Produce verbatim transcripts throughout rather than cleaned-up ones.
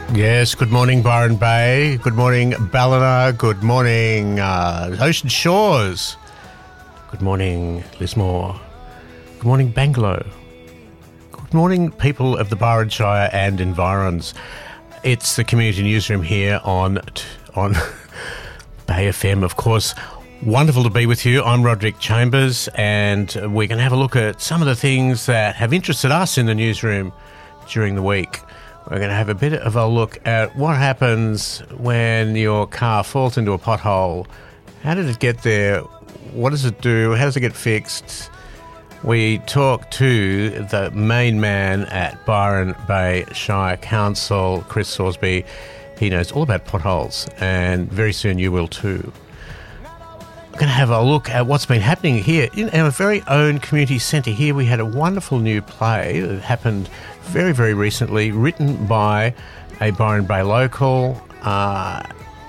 Yes, good morning, Byron Bay. Good morning, Ballina. Good morning, uh, Ocean Shores. Good morning, Lismore. Good morning, Bangalow. Good morning, people of the Byron Shire and environs. It's the Community Newsroom here on on Bay F M, of course. Wonderful to be with you. I'm Roderick Chambers, and we're going to have a look at some of the things that have interested us in the newsroom during the week. We're going to have a bit of a look at what happens when your car falls into a pothole. How did it get there? What does it do? How does it get fixed? We talk to the main man at Byron Bay Shire Council, Chris Sorsby. He knows all about potholes, and very soon you will too. We're going to have a look at what's been happening here in our very own community centre. Here we had a wonderful new play that happened very, very recently, written by a Byron Bay local, uh,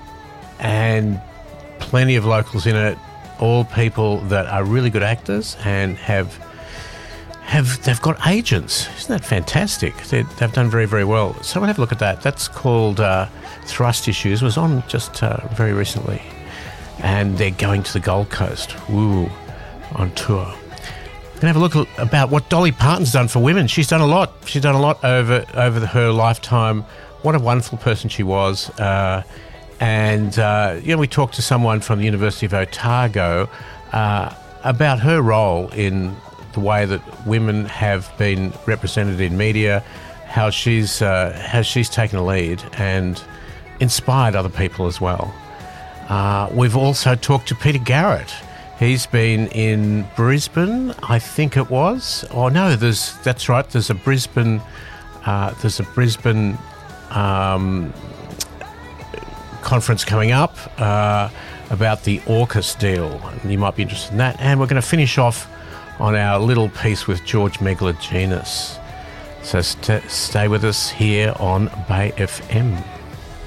and plenty of locals in it, all people that are really good actors and have have they've got agents. Isn't that fantastic? They're, they've done very, very well. So we'll have a look at that. That's called uh, Thrust Issues. It was on just uh, very recently. And they're going to the Gold Coast, woo, on tour. We're going to have a look at, about what Dolly Parton's done for women. She's done a lot. She's done a lot over over the, her lifetime. What a wonderful person she was. Uh, and, uh, you know, we talked to someone from the University of Otago uh, about her role in the way that women have been represented in media, how she's, uh, how she's taken a lead and inspired other people as well. Uh, we've also talked to Peter Garrett. He's been in Brisbane, I think it was. Oh no, there's that's right. There's a Brisbane, uh, there's a Brisbane um, conference coming up uh, about the AUKUS deal. You might be interested in that. And we're going to finish off on our little piece with George Megalogenis. So st- stay with us here on Bay F M.